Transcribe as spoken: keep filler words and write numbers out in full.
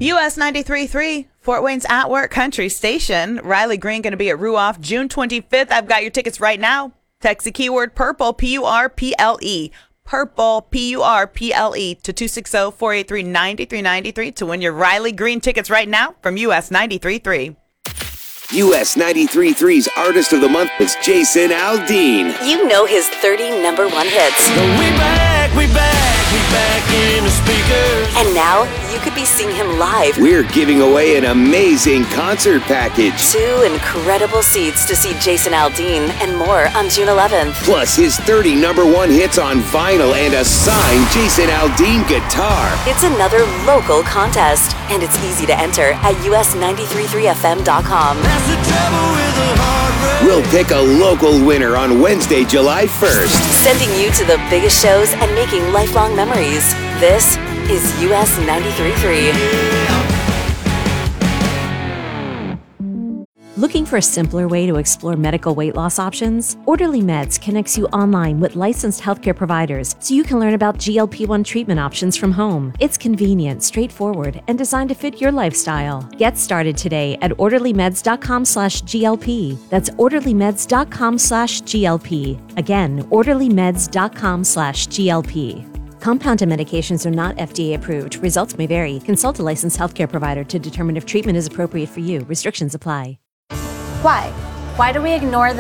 U S ninety-three point three, Fort Wayne's At Work Country Station. Riley Green going to be at Ruoff June twenty-fifth. I've got your tickets right now. Text the keyword PURPLE, P U R P L E. Purple, P U R P L E to two six zero, four eight three, nine three nine three to win your Riley Green tickets right now from U S ninety-three point three. U S ninety-three point three's Artist of the Month is Jason Aldean. You know his thirty number one hits. We back, we back, we back in the speakers. And now you could be seeing him live. We're giving away an amazing concert package. Two incredible seats to see Jason Aldean and more on June eleventh. Plus his thirty number one hits on vinyl and a signed Jason Aldean guitar. It's another local contest, and it's easy to enter at U S ninety-three point three F M dot com. That's the trouble with a hard road. We'll pick a local winner on Wednesday, July first. Sending you to the biggest shows and making lifelong memories. This is U S ninety-three point three. Looking for a simpler way to explore medical weight loss options? Orderly Meds connects you online with licensed healthcare providers so you can learn about G L P one treatment options from home. It's convenient, straightforward, and designed to fit your lifestyle. Get started today at orderlymeds dot com slash G L P. That's orderlymeds dot com slash G L P. Again, orderlymeds dot com slash G L P. Compounded medications are not F D A approved. Results may vary. Consult a licensed healthcare provider to determine if treatment is appropriate for you. Restrictions apply. Why? Why do we ignore the